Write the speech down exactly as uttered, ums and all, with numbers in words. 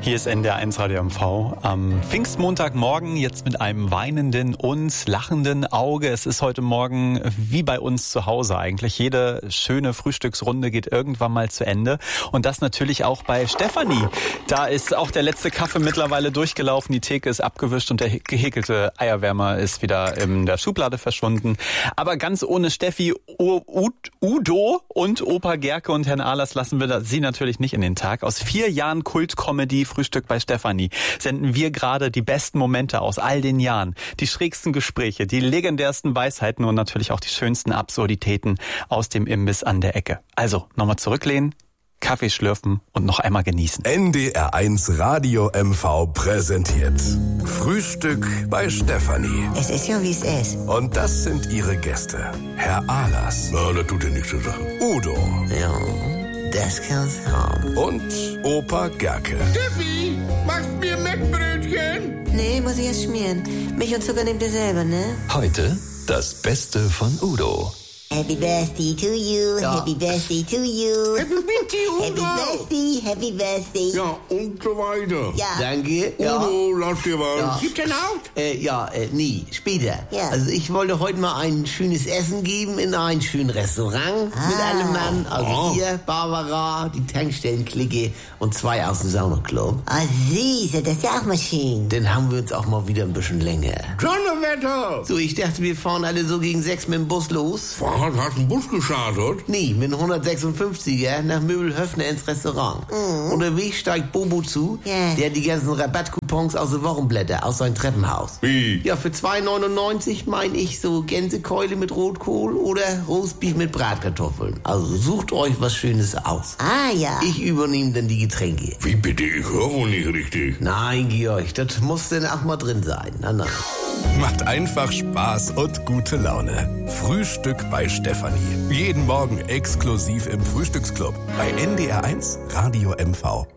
Hier ist N D R eins Radio M V am Pfingstmontagmorgen, jetzt mit einem weinenden und lachenden Auge. Es ist heute Morgen wie bei uns zu Hause eigentlich. Jede schöne Frühstücksrunde geht irgendwann mal zu Ende. Und das natürlich auch bei Stefanie. Da ist auch der letzte Kaffee mittlerweile durchgelaufen, die Theke ist abgewischt und der gehäkelte Eierwärmer ist wieder in der Schublade verschwunden. Aber ganz ohne Steffi, Udo und Opa Gerke und Herrn Ahlers lassen wir sie natürlich nicht in den Tag. Aus vier Jahren Kultcomedy Frühstück bei Stefanie senden wir gerade die besten Momente aus all den Jahren. Die schrägsten Gespräche, die legendärsten Weisheiten und natürlich auch die schönsten Absurditäten aus dem Imbiss an der Ecke. Also, nochmal zurücklehnen, Kaffee schlürfen und noch einmal genießen. N D R eins Radio M V präsentiert Frühstück bei Stefanie. Es ist ja, wie es ist. Und das sind ihre Gäste. Herr Ahlers. Na, das tut ja nichts zur Sache. Udo. Ja, das kann's haben. Und Opa Gerke. Steffi, machst mir Mettbrötchen? Nee, muss ich erst schmieren. Milch und Zucker nehmt ihr selber, ne? Heute das Beste von Udo. Happy birthday to you, Ja. happy birthday to you. Happy Birthday, Happy Udo. birthday, happy birthday. Ja, und so weiter. Ja. Danke. Ja. Udo, lass dir was. Ja. Gibt's denn auch? Äh, ja, äh, nie. Später. Ja. Also ich wollte heute mal ein schönes Essen geben in einem schönen Restaurant Ah. mit einem Mann. Also Oh. ihr, Barbara, die Tankstellenklicke und zwei aus dem Saunaclub. Ah, süß, das ist ja auch mal schön. Dann haben wir uns auch mal wieder ein bisschen länger. Donnerwetter. So, ich dachte, wir fahren alle so gegen sechs mit dem Bus los. Was, hast du einen Bus gestartet? Nee, mit einem hundertsechsundfünfziger nach Möbelhöfner ins Restaurant. Unterwegs steigt Bobo zu, Ja. der hat die ganzen Rabattcoupons aus den Wochenblätter aus seinem Treppenhaus. Wie? Ja, für zwei neunundneunzig meine ich so Gänsekeule mit Rotkohl oder Roastbeef mit Bratkartoffeln. Also sucht euch was Schönes aus. Ah, ja. Ich übernehme dann die Getränke. Wie bitte? Ich höre wohl nicht richtig. Nein, Georg, das muss dann auch mal drin sein. Nein, nein. Macht einfach Spaß und gute Laune. Frühstück bei Stefanie. Jeden Morgen exklusiv im Frühstücksclub bei N D R eins Radio M V.